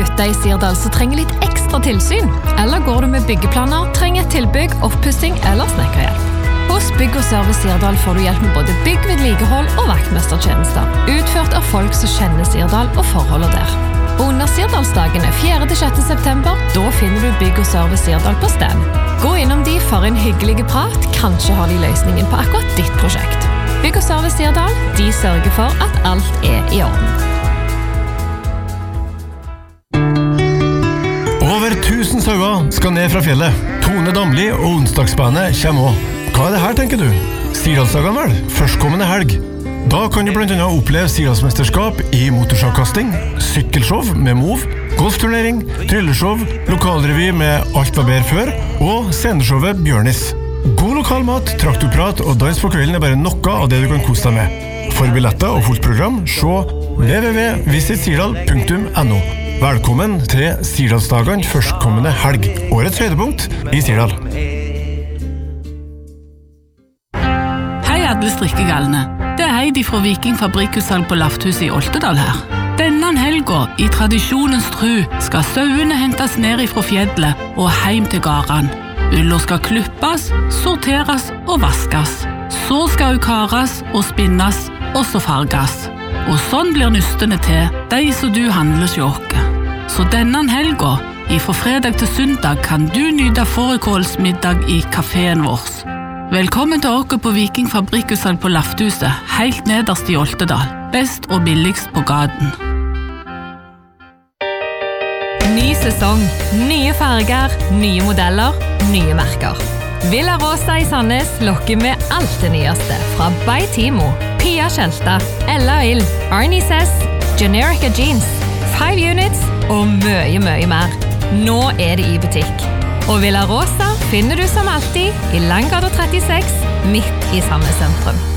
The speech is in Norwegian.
hytte I Sirdal som trenger litt ekstra tilsyn? Eller går du med byggeplaner, trenger et tilbygg, oppussing eller snekkerhjelp? Hos Bygg og Service Sirdal får du hjelp med både bygg, vedlikehold og vaktmestertjenester, utført av folk som kjenner Sirdal og forholdet der. Under Sirdalsdagene 4.–6. september, da finner du Bygg og Service Sirdal på stand. Gå innom de for en hyggelig prat, kanskje har de løsningen på akkurat ditt prosjekt. Bygg og Service Sirdal, de sørger for at alt I orden. Over 1000 sauer skal ned fra fjellet. Tone Damli og onsdagsbandet kommer også. Hva det her, tenker du? Sirdalsdagene vel? Førstkommende helg. Da kan du blant annet oppleve Sirdalsmesterskap I motorsagkasting, sykkelshow med MOV, golfturnering, trylleshow, lokalrevy med Alt var bedre før, og sceneshowet Bjørnis. God lokal mat, traktorprat og dans på kvelden bare noe av det du kan kose deg med. For billetter og fullt program, se www.visitsirdal.no. Velkommen til Sirdalsdagene førstkommende helg, årets høydepunkt I Sirdal. Alle strikkegalene. Det Heidi fra Viking Fabrikkutsalg på Lafthuset I Oltedal her. Denne helga, I tradisjonens tru, skal sauene hentes ned fra fjellet og heim til gården. Ulla skal klippes, sorteres og vaskes. Så skal hun kares og spinnes, og så farges. Og sånn blir nystene til, de som du handler hos oss. Så denne helga, fra fredag til søndag, kan du nyte fårikålsmiddag I kaféen vår. Velkommen til dere på Viking Fabrikkutsalg på Lafthuset, helt nederst I Oltedal. Best og billigst på gaten. Ny sesong, nye farger, nye modeller, nye merker. Villa Rosa I Sandnes lokker med alt det nyeste fra By Timo, Pia Kjelta, Ella Ill, Arnie Sess, Generica Jeans, 5 Units og mye mer. Nå det I butikk. Og Villa Rosa finner du som alltid I Langgata 36, midt I samme sentrum.